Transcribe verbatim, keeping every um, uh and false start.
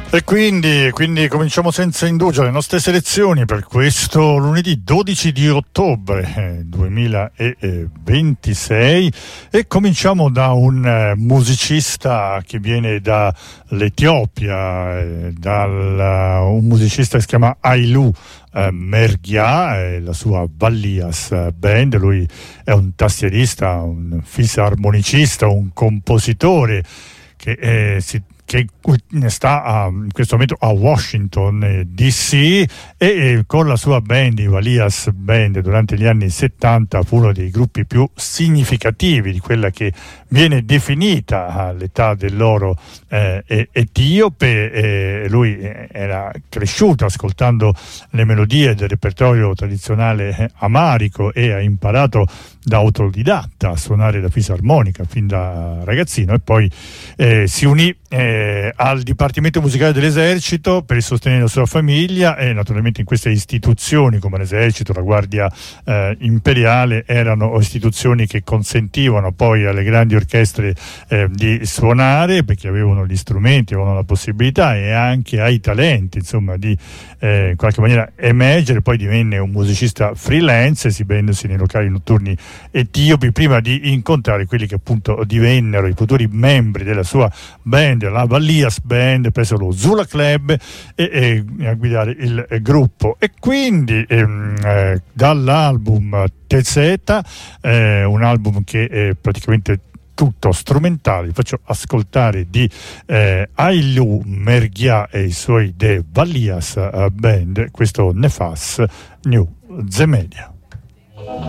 E quindi, quindi cominciamo senza indugio le nostre selezioni per questo lunedì dodici di ottobre duemilaventisei e cominciamo da un eh, musicista che viene dall'Etiopia, eh, dal, un musicista che si chiama Hailou eh, Mergia e la sua Vallias Band. Lui è un tastierista, un fisarmonicista, un compositore che eh, si che sta a, in questo momento a Washington eh, D C e, e con la sua band, i Vallias Band, durante gli anni settanta fu uno dei gruppi più significativi di quella che viene definita all'età dell'oro eh, etiope. E lui era cresciuto ascoltando le melodie del repertorio tradizionale amarico e ha imparato da autodidatta a suonare la fisarmonica fin da ragazzino e poi eh, si unì eh, al Dipartimento Musicale dell'Esercito per il sostenere la sua famiglia e naturalmente in queste istituzioni come l'Esercito, la Guardia eh, Imperiale erano istituzioni che consentivano poi alle grandi orchestre eh, di suonare perché avevano gli strumenti, avevano la possibilità e anche ai talenti insomma di eh, in qualche maniera emergere. Poi divenne un musicista freelance esibendosi nei locali notturni etiopi prima di incontrare quelli che appunto divennero i futuri membri della sua band, la Vallias Band, presso lo Zula Club e, e a guidare il eh, gruppo. E quindi ehm, eh, dall'album T Z, eh, un album che è praticamente tutto strumentale, faccio ascoltare di eh, Hailou Mergia e i suoi The Vallias Band, questo Nefas New Zemedia.